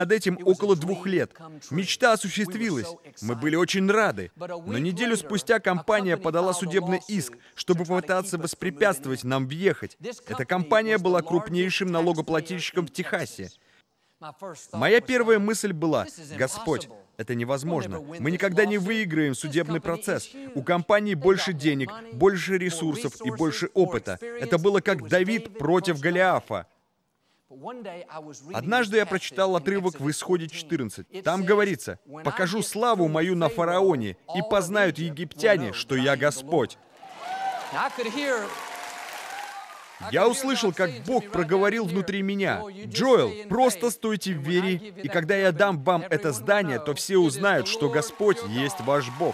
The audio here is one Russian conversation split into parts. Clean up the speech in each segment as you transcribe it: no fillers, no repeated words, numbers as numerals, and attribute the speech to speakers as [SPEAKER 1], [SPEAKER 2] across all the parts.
[SPEAKER 1] над этим около 2 лет. Мечта осуществилась. Мы были очень рады. Но неделю спустя компания подала судебный иск, чтобы попытаться воспрепятствовать нам въехать. Эта компания была крупнейшим налогоплательщиком в Техасе. Моя первая мысль была: «Господь, это невозможно. Мы никогда не выиграем судебный процесс. У компании больше денег, больше ресурсов и больше опыта. Это было как Давид против Голиафа». Однажды я прочитал отрывок в Исходе 14. Там говорится: «Покажу славу мою на фараоне, и познают египтяне, что я Господь». Я услышал, как Бог проговорил внутри меня: «Джоэл, просто стойте в вере, и когда я дам вам это здание, то все узнают, что Господь есть ваш Бог».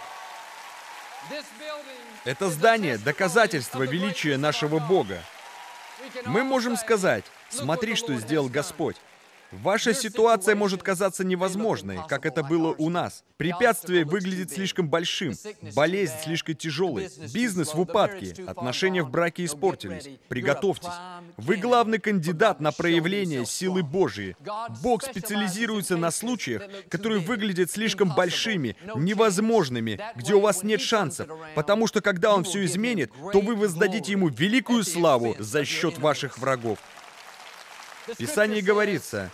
[SPEAKER 1] Это здание — доказательство величия нашего Бога. Мы можем сказать: «Смотри, что сделал Господь». Ваша ситуация может казаться невозможной, как это было у нас. Препятствие выглядит слишком большим, болезнь слишком тяжелой, бизнес в упадке, отношения в браке испортились. Приготовьтесь. Вы главный кандидат на проявление силы Божией. Бог специализируется на случаях, которые выглядят слишком большими, невозможными, где у вас нет шансов, потому что когда Он все изменит, то вы воздадите Ему великую славу за счет ваших врагов. В Писании говорится: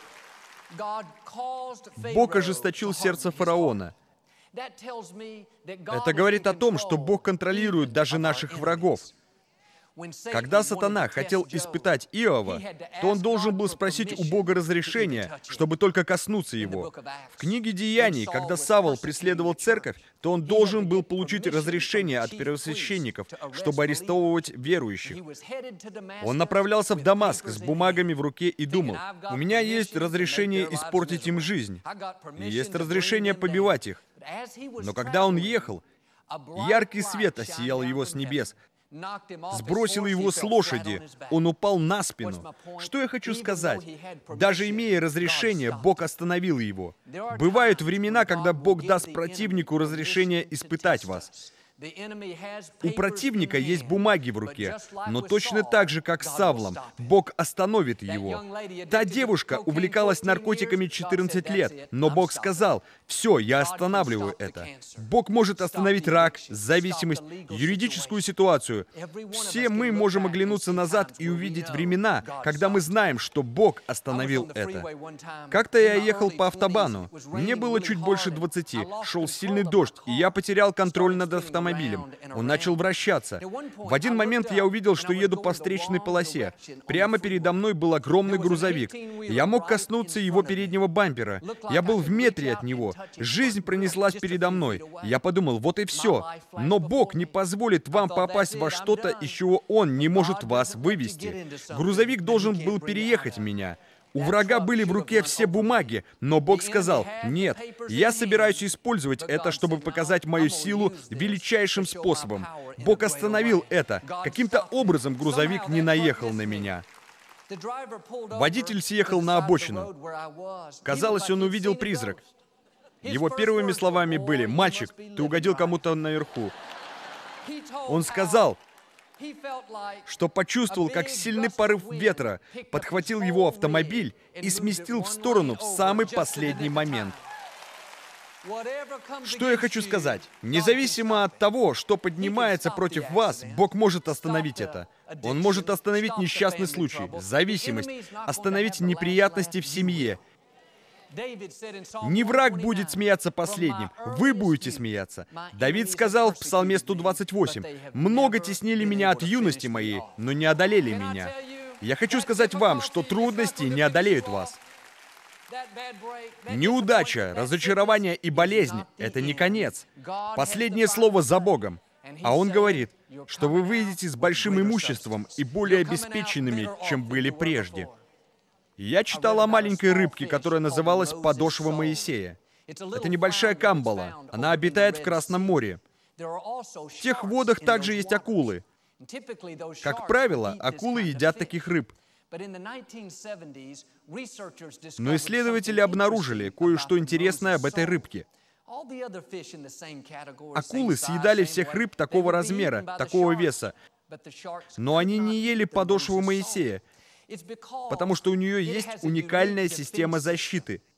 [SPEAKER 1] Бог ожесточил сердце фараона. Это говорит о том, что Бог контролирует даже наших врагов. Когда сатана хотел испытать Иова, то он должен был спросить у Бога разрешения, чтобы только коснуться его. В книге Деяний, когда Савл преследовал церковь, то он должен был получить разрешение от первосвященников, чтобы арестовывать верующих. Он направлялся в Дамаск с бумагами в руке и думал: «У меня есть разрешение испортить им жизнь, и есть разрешение побивать их». Но когда он ехал, яркий свет осиял его с небес, сбросил его с лошади, он упал на спину. Что я хочу сказать? Даже имея разрешение, Бог остановил его. Бывают времена, когда Бог даст противнику разрешение испытать вас. У противника есть бумаги в руке, но точно так же, как с Савлом, Бог остановит его. Та девушка увлекалась наркотиками 14 лет, но Бог сказал: «Все, я останавливаю это». Бог может остановить рак, зависимость, юридическую ситуацию. Все мы можем оглянуться назад и увидеть времена, когда мы знаем, что Бог остановил это. Как-то я ехал по автобану. Мне было чуть больше 20, шел сильный дождь, и я потерял контроль над автомобилем. Он начал вращаться. В один момент я увидел, что еду по встречной полосе. Прямо передо мной был огромный грузовик. Я мог коснуться его переднего бампера. Я был в метре от него. Жизнь пронеслась передо мной. Я подумал: вот и все. Но Бог не позволит вам попасть во что-то, из чего Он не может вас вывести. Грузовик должен был переехать меня. У врага были в руке все бумаги, но Бог сказал: «Нет, я собираюсь использовать это, чтобы показать мою силу величайшим способом». Бог остановил это. Каким-то образом грузовик не наехал на меня. Водитель съехал на обочину. Казалось, он увидел призрак. Его первыми словами были: «Мальчик, ты угодил кому-то наверху». Он сказал, что почувствовал, как сильный порыв ветра подхватил его автомобиль и сместил в сторону в самый последний момент. Что я хочу сказать? Независимо от того, что поднимается против вас, Бог может остановить это. Он может остановить несчастный случай, зависимость, остановить неприятности в семье. Не враг будет смеяться последним, вы будете смеяться. Давид сказал в Псалме 128: «Много теснили меня от юности моей, но не одолели меня». Я хочу сказать вам, что трудности не одолеют вас. Неудача, разочарование и болезнь — это не конец. Последнее слово за Богом. А Он говорит, что вы выйдете с большим имуществом и более обеспеченными, чем были прежде. Я читал о маленькой рыбке, которая называлась подошва Моисея. Это небольшая камбала. Она обитает в Красном море. В тех водах также есть акулы. Как правило, акулы едят таких рыб. Но исследователи обнаружили кое-что интересное об этой рыбке. Акулы съедали всех рыб такого размера, такого веса, но они не ели подошву Моисея, потому что у нее есть уникальная система защиты.